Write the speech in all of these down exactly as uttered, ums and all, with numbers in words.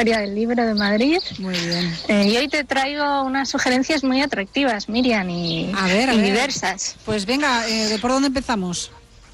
Feria del Libro de Madrid. Muy bien. Eh, y hoy te traigo unas sugerencias muy atractivas, Miriam, y, a ver, a y ver. diversas. Pues venga, eh, ¿por dónde empezamos?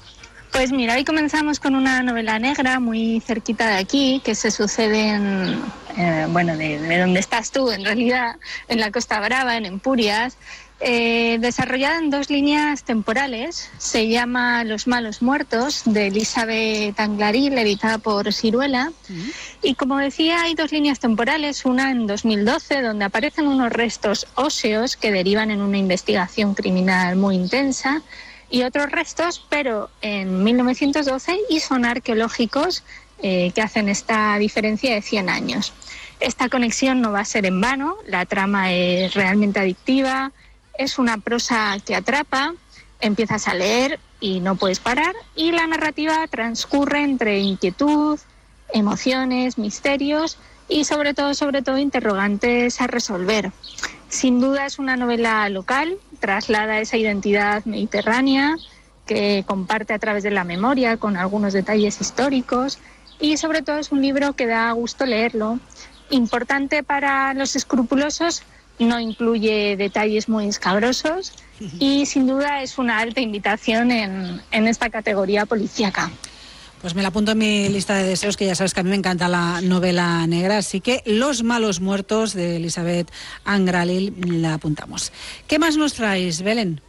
Pues mira, hoy comenzamos con una novela negra muy cerquita de aquí, que se sucede en, eh, bueno, de, de donde estás tú, en realidad, en la Costa Brava, en Empurias, eh, desarrollada en dos líneas temporales. Se llama Los malos muertos, de Elizabeth Anglaril, editada por Siruela. Uh-huh. Y como decía, hay dos líneas temporales, una en dos mil doce, donde aparecen unos restos óseos que derivan en una investigación criminal muy intensa, y otros restos, pero en mil novecientos doce, y son arqueológicos eh, que hacen esta diferencia de cien años. Esta conexión no va a ser en vano, la trama es realmente adictiva, es una prosa que atrapa, empiezas a leer y no puedes parar, y la narrativa transcurre entre inquietud, emociones, misterios y sobre todo, sobre todo, interrogantes a resolver. Sin duda es una novela local, traslada esa identidad mediterránea que comparte a través de la memoria con algunos detalles históricos, y sobre todo es un libro que da gusto leerlo. Importante para los escrupulosos, no incluye detalles muy escabrosos y sin duda es una alta invitación en, en esta categoría policíaca. Pues me la apunto en mi lista de deseos, que ya sabes que a mí me encanta la novela negra, así que Los malos muertos, de Elizabeth Anglaril, la apuntamos. ¿Qué más nos traes, Belén?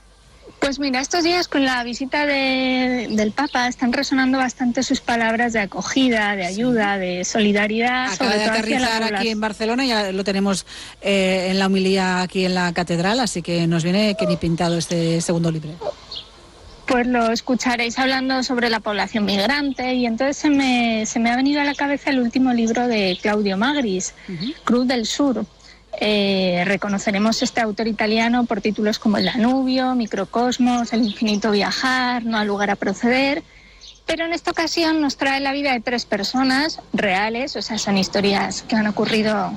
Pues mira, estos días con la visita de, del Papa están resonando bastante sus palabras de acogida, de ayuda, de solidaridad. Acaba sobre de todo aterrizar aquí en Barcelona, ya lo tenemos eh, en la homilía aquí en la catedral, así que nos viene que ni pintado este segundo libro. Pues lo escucharéis hablando sobre la población migrante, y entonces se me, se me ha venido a la cabeza el último libro de Claudio Magris, uh-huh. Cruz del Sur. Eh, reconoceremos este autor italiano por títulos como El Danubio, Microcosmos, El infinito viajar, No ha lugar a proceder, pero en esta ocasión nos trae la vida de tres personas reales, o sea, son historias que han ocurrido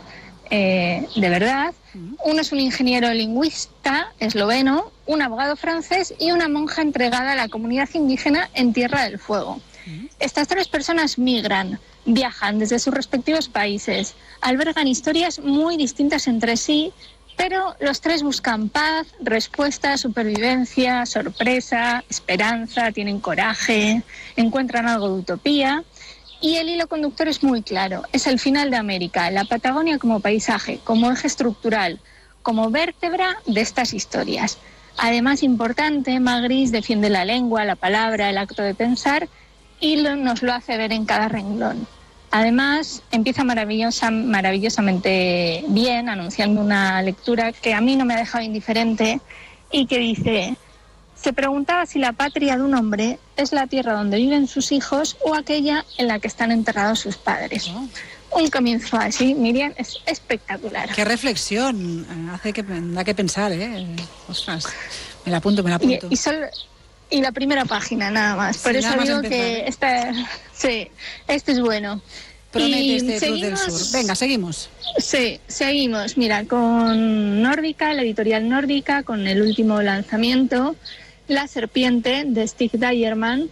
eh, de verdad. Uno es un ingeniero lingüista esloveno, un abogado francés y una monja entregada a la comunidad indígena en Tierra del Fuego. Estas tres personas migran, viajan desde sus respectivos países, albergan historias muy distintas entre sí, pero los tres buscan paz, respuesta, supervivencia, sorpresa, esperanza, tienen coraje, encuentran algo de utopía. Y el hilo conductor es muy claro, es el final de América, la Patagonia como paisaje, como eje estructural, como vértebra de estas historias. Además, importante, Magris defiende la lengua, la palabra, el acto de pensar, y lo, nos lo hace ver en cada renglón. Además, empieza maravillosa, maravillosamente bien, anunciando una lectura que a mí no me ha dejado indiferente y que dice: se preguntaba si la patria de un hombre es la tierra donde viven sus hijos o aquella en la que están enterrados sus padres. Oh. Un comienzo así, Miriam, es espectacular. Qué reflexión, hace que da que pensar, ¿eh? Ostras, me la apunto, me la apunto. Y, y, solo, y la primera página, nada más. Por sí, eso digo empezar, que ¿eh? esta, sí, este es bueno. Promete y este seguimos, Cruz del Sur. Venga, seguimos. Sí, seguimos. Mira, con Nórdica, la editorial Nórdica, con el último lanzamiento, La serpiente, de Stig Dagerman,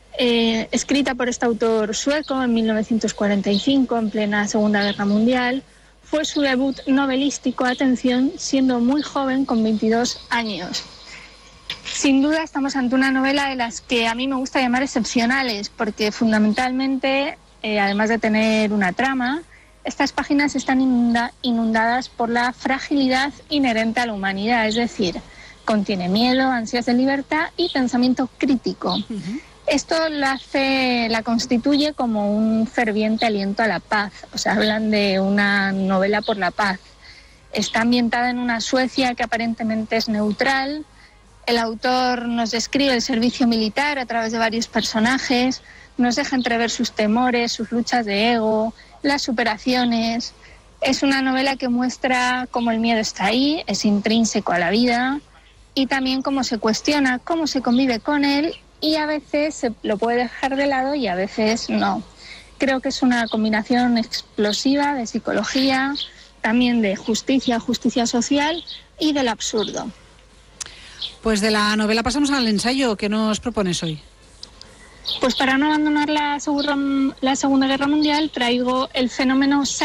eh, escrita por este autor sueco en mil novecientos cuarenta y cinco, en plena Segunda Guerra Mundial. Fue su debut novelístico, atención, siendo muy joven, con veintidós años. Sin duda estamos ante una novela de las que a mí me gusta llamar excepcionales, porque fundamentalmente, eh, además de tener una trama, estas páginas están inunda- inundadas por la fragilidad inherente a la humanidad, es decir, contiene miedo, ansias de libertad y pensamiento crítico. Uh-huh. Esto la hace, la constituye como un ferviente aliento a la paz. O sea, hablan de una novela por la paz. Está ambientada en una Suecia que aparentemente es neutral. El autor nos describe el servicio militar a través de varios personajes, nos deja entrever sus temores, sus luchas de ego, las superaciones. Es una novela que muestra cómo el miedo está ahí, es intrínseco a la vida, y también cómo se cuestiona, cómo se convive con él, y a veces se lo puede dejar de lado y a veces no. Creo que es una combinación explosiva de psicología, también de justicia, justicia social y del absurdo. Pues de la novela pasamos al ensayo. ¿Qué nos propones hoy? Pues para no abandonar la, la Segunda Guerra Mundial traigo El fenómeno